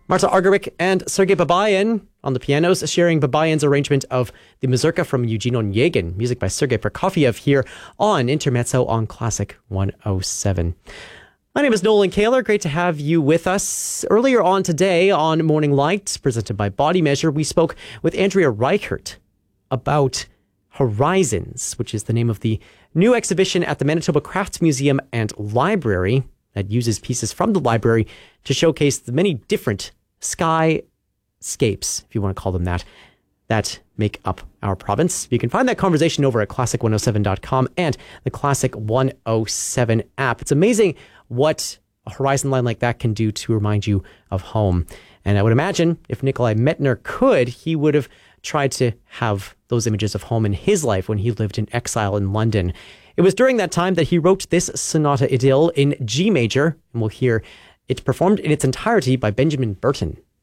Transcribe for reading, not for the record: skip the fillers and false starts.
Marta Argerich and Sergei Babayan on the pianos, sharing Babayan's arrangement of the Mazurka from Eugene Onegin, music by Sergei Prokofiev here on Intermezzo on Classic 107. My name is Nolan Kaler. Great to have you with us. Earlier on today on Morning Light, presented by Body Measure, we spoke with Andrea Reichert about Horizons, which is the name of the new exhibition at the Manitoba Crafts Museum and Library that uses pieces from the library to showcase the many different skyscapes, if you want to call them that make up our province. You can find that conversation over at classic107.com and the Classic 107 app. It's amazing what a horizon line like that can do to remind you of home. And I would imagine if Nikolai Metner could, he would have tried to have those images of home in his life when he lived in exile in London. It was during that time that he wrote this Sonata Idyll in G major, and we'll hear it performed in its entirety by Benjamin Britten.